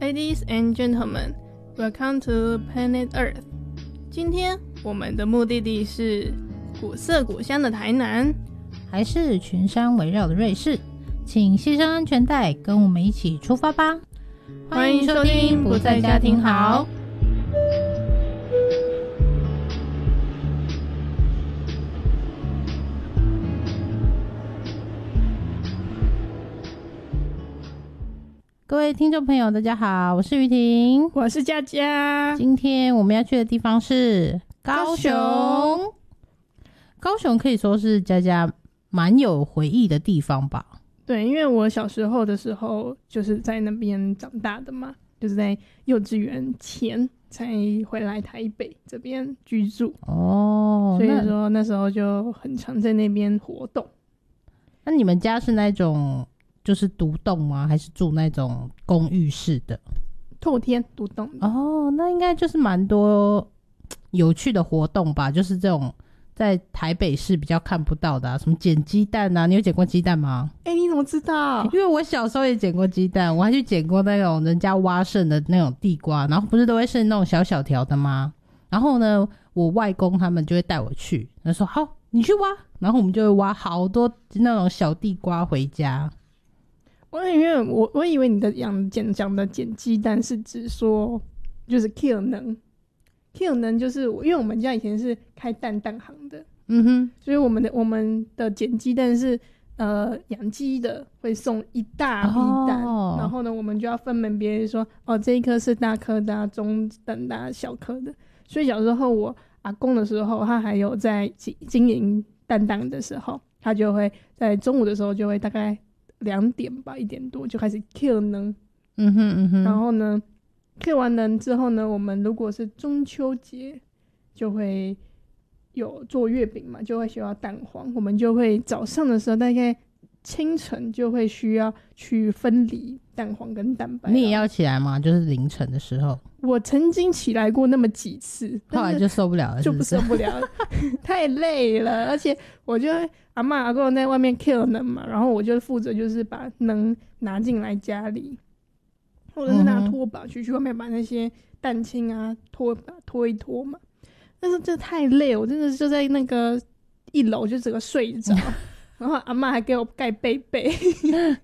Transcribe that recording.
Ladies and gentlemen, welcome to Planet Earth. 今天我们的目的地是古色古香的台南， 还是群山围绕的瑞士？请系上安全带，跟我们一起出发吧！ 欢迎收听不在家庭好。 各位听众朋友大家好，我是于婷， 我是佳佳。 今天我们要去的地方是高雄。高雄可以说是佳佳蛮有回忆的地方吧。 对，因为我小时候的时候就是在那边长大的嘛，就是在幼稚园前才回来台北这边居住哦，所以说那时候就很常在那边活动。 那你们家是那种就是独栋吗？还是住那种公寓式的？ 透天独栋哦，那应该就是蛮多有趣的活动吧，就是这种在台北市比较看不到的什么捡鸡蛋啊，你有捡过鸡蛋吗？ 你怎么知道？ 因为我小时候也捡过鸡蛋，我还去捡过那种人家挖剩的那种地瓜，然后不是都会剩那种小小条的吗？然后呢，我外公他们就会带我去，他说好你去挖，然后我们就会挖好多那种小地瓜回家。 我以为你的讲的捡鸡蛋是指说就是 kill 能就是因为我们家以前是开蛋行的，所以我们的捡鸡蛋是养鸡的会送一大批蛋，然后呢我们就要分门别类说这一颗是大颗的啊、中等的啊、小颗的。所以小时候我阿公的时候，他还有在经营蛋档的时候，他就会在中午的时候就会大概2点吧1点多就开始 kill 能，然后呢 kill 完能之后呢，我们如果是中秋节就会有做月饼嘛，就会需要蛋黄，我们就会早上的时候大概清晨就会需要去分离蛋黄跟蛋白。 你也要起来吗？就是凌晨的时候？ 我曾经起来过那么几次， 后来就受不了了， 就不受不了了太累了，而且我就阿嬷阿公在外面 kill 能嘛，然后我就负责就是把能拿进来家里，或者是拿拖把去外面把那些蛋清啊拖一拖嘛。但是这太累了，我真的就在那个1楼就整个睡着然后阿嬷还给我盖被